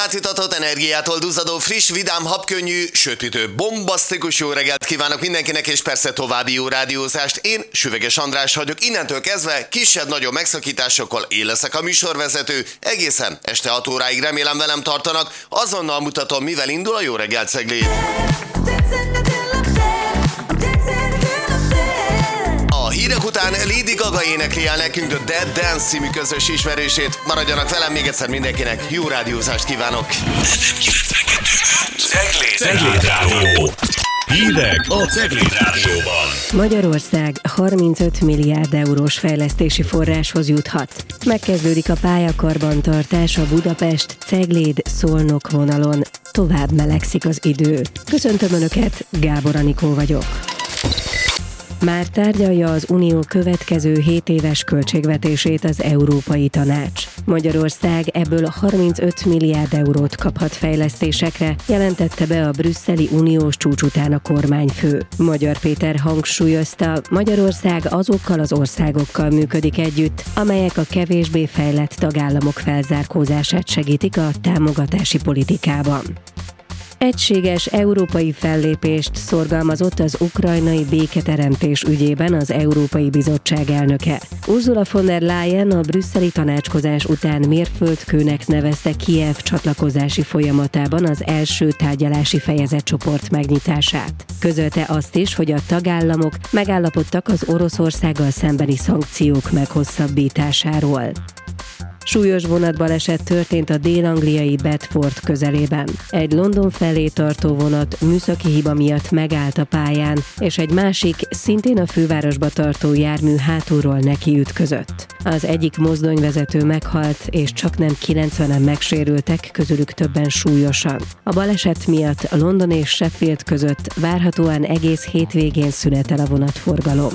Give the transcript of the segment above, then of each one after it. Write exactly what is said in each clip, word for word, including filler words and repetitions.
átitatott energiától duzzadó, friss, vidám, habkönnyű, sötítő, bombasztikus jó reggelt kívánok mindenkinek, és persze további jó rádiózást. Én Süveges András vagyok, innentől kezdve kisebb-nagyobb megszakításokkal én leszek a műsorvezető. Egészen este hat óráig remélem velem tartanak, azonnal mutatom, mivel indul a jó reggelt Cegléd. A hírek után Lady Gaga énekli el nekünk a Dead Dance című közös ismerősét. Maradjanak velem, még egyszer mindenkinek jó rádiózást kívánok. Cegléd, Cegléd Rádió. Hírek a Cegléd Rádióban. Magyarország harmincöt milliárd eurós fejlesztési forráshoz juthat. Megkezdődik a pályakarbantartás a Budapest-Cegléd-Szolnok vonalon. Tovább melegszik az idő. Köszöntöm Önöket, Gábor Anikó vagyok. Már tárgyalja az Unió következő hét éves költségvetését az Európai Tanács. Magyarország ebből harmincöt milliárd eurót kaphat fejlesztésekre, jelentette be a brüsszeli uniós csúcs után a kormányfő. Magyar Péter hangsúlyozta, Magyarország azokkal az országokkal működik együtt, amelyek a kevésbé fejlett tagállamok felzárkózását segítik a támogatási politikában. Egységes európai fellépést szorgalmazott az ukrajnai béketeremtés ügyében az Európai Bizottság elnöke. Ursula von der Leyen a brüsszeli tanácskozás után mérföldkőnek nevezte Kijev csatlakozási folyamatában az első tárgyalási fejezetcsoport megnyitását. Közölte azt is, hogy a tagállamok megállapodtak az Oroszországgal szembeni szankciók meghosszabbításáról. Súlyos vonatbaleset történt a dél-angliai Bedford közelében. Egy London felé tartó vonat műszaki hiba miatt megállt a pályán, és egy másik, szintén a fővárosba tartó jármű hátulról nekiütközött. Az egyik mozdonyvezető meghalt, és csaknem kilencvenen megsérültek, közülük többen súlyosan. A baleset miatt London és Sheffield között várhatóan egész hétvégén szünetel a vonatforgalom.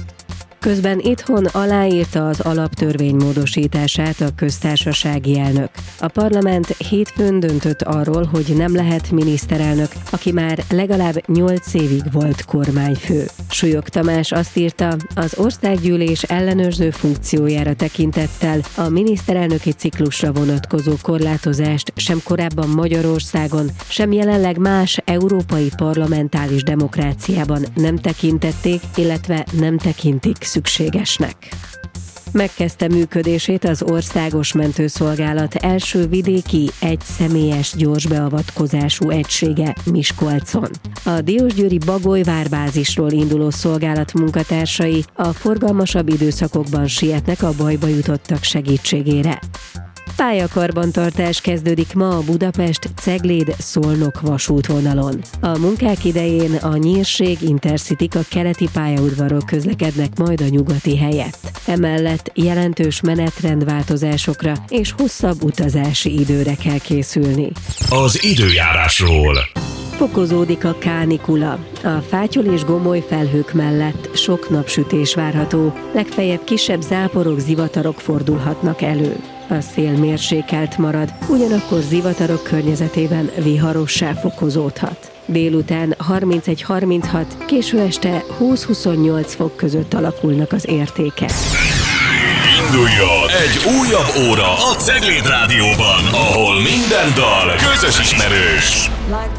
Közben itthon aláírta az alaptörvény módosítását a köztársasági elnök. A parlament hétfőn döntött arról, hogy nem lehet miniszterelnök, aki már legalább nyolc évig volt kormányfő. Súlyog Tamás azt írta, az országgyűlés ellenőrző funkciójára tekintettel a miniszterelnöki ciklusra vonatkozó korlátozást sem korábban Magyarországon, sem jelenleg más európai parlamentális demokráciában nem tekintették, illetve nem tekintik szükségesnek. Megkezdte működését az Országos Mentőszolgálat első vidéki, egyszemélyes gyorsbeavatkozású egysége Miskolcon. A diósgyőri Bagoly várbázisról induló szolgálat munkatársai a forgalmasabb időszakokban sietnek a bajba jutottak segítségére. Pályakarbantartás kezdődik ma a Budapest-Cegléd-Szolnok vasútvonalon. A munkák idején a Nyírség Intercityk a keleti pályaudvarról közlekednek majd a nyugati helyett. Emellett jelentős menetrendváltozásokra és hosszabb utazási időre kell készülni. Az időjárásról. Fokozódik a kánikula. A fátyol és gomoly felhők mellett sok napsütés várható, legfeljebb kisebb záporok, zivatarok fordulhatnak elő. A szél mérsékelt marad, ugyanakkor zivatarok környezetében viharossá fokozódhat. Délután harmincegy-harminchat, késő este húsz-huszonnyolc fok között alakulnak az értékek. Induljon egy újabb óra a Cegléd Rádióban, ahol minden dal közös ismerős.